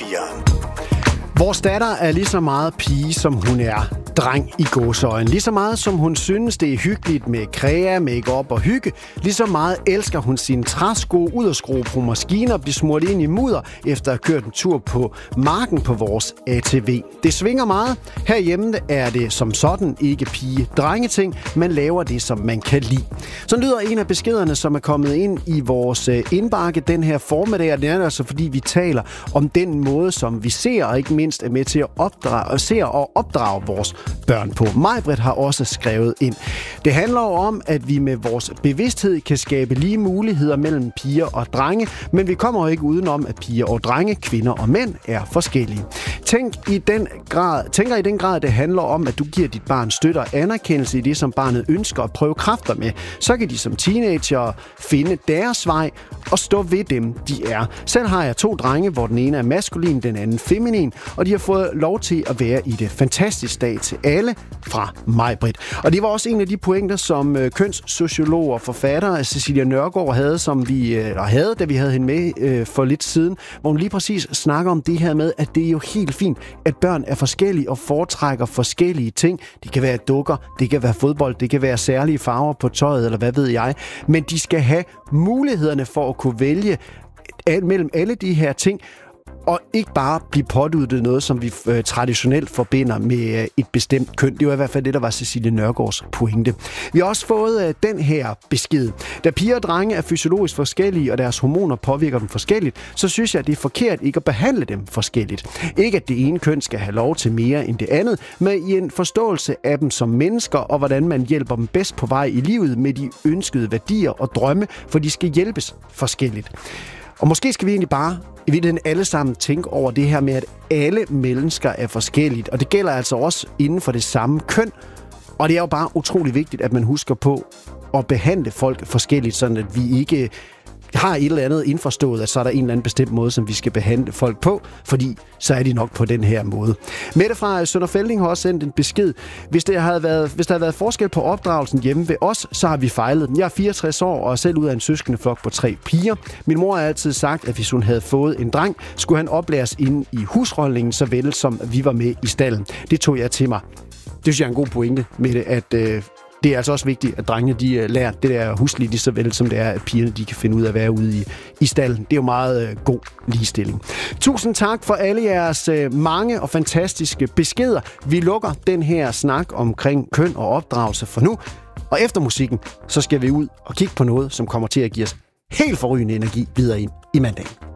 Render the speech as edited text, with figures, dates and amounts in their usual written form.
4. Vores datter er lige så meget pige, som hun er dreng i gåseøjne. Lige så meget, som hun synes, det er hyggeligt med krea, make-up og hygge. Lige så meget elsker hun sine træsko, ud og skrue på maskiner, blive smurt ind i mudder, efter at have kørt en tur på marken på vores ATV. Det svinger meget. Herhjemme er det som sådan ikke pige-drengeting. Man laver det, som man kan lide. Så lyder en af beskederne, som er kommet ind i vores indbakke den her formiddag. Det er altså, fordi vi taler om den måde, som vi ser, og ikke mindst er med til at opdrage vores børn på. Majbrit har også skrevet ind. Det handler jo om, at vi med vores bevidsthed kan skabe lige muligheder mellem piger og drenge, men vi kommer jo ikke udenom, at piger og drenge, kvinder og mænd er forskellige. Tænker i den grad, det handler om, at du giver dit barn støtte og anerkendelse i det, som barnet ønsker at prøve kræfter med. Så kan de som teenager finde deres vej og stå ved dem, de er. Selv har jeg 2 drenge, hvor den ene er maskulin, den anden feminin, og de har fået lov til at være i det. Fantastisk dag til alle fra Majbrit. Og det var også en af de pointer, som kønssociolog og forfatter Cecilia Nørgaard havde, da vi havde hende med for lidt siden, hvor hun lige præcis snakker om det her med, at det er jo helt fint, at børn er forskellige og foretrækker forskellige ting. Det kan være dukker, det kan være fodbold, det kan være særlige farver på tøjet, eller hvad ved jeg. Men de skal have mulighederne for at kunne vælge mellem alle de her ting, og ikke bare blive påduttet noget, som vi traditionelt forbinder med et bestemt køn. Det var i hvert fald det, der var Cecilie Nørgaards pointe. Vi har også fået den her besked. Da piger og drenge er fysiologisk forskellige, og deres hormoner påvirker dem forskelligt, så synes jeg, at det er forkert ikke at behandle dem forskelligt. Ikke at det ene køn skal have lov til mere end det andet, men i en forståelse af dem som mennesker, og hvordan man hjælper dem bedst på vej i livet med de ønskede værdier og drømme, for de skal hjælpes forskelligt. Og måske skal vi egentlig bare i virkeligheden alle sammen tænke over det her med, at alle mennesker er forskelligt. Og det gælder altså også inden for det samme køn. Og det er jo bare utrolig vigtigt, at man husker på at behandle folk forskelligt, sådan at vi ikke har et eller andet indforstået, at så er der en eller anden bestemt måde, som vi skal behandle folk på, fordi så er de nok på den her måde. Mette fra Sønder Felding har også sendt en besked. Hvis der havde været forskel på opdragelsen hjemme ved os, så har vi fejlet den. Jeg er 64 år og er selv ud af en søskendeflok på 3 piger. Min mor har altid sagt, at hvis hun havde fået en dreng, skulle han oplæres inde i husholdningen, så vel som vi var med i stalden. Det tog jeg til mig. Det synes jeg er en god pointe, Mette, at det er altså også vigtigt, at drengene de lærer det der huslige lige så vel, som det er, at pigerne de kan finde ud af at være ude i stallen. Det er jo meget god ligestilling. Tusind tak for alle jeres mange og fantastiske beskeder. Vi lukker den her snak omkring køn og opdragelse for nu. Og efter musikken, så skal vi ud og kigge på noget, som kommer til at give os helt forrygende energi videre ind i mandagen.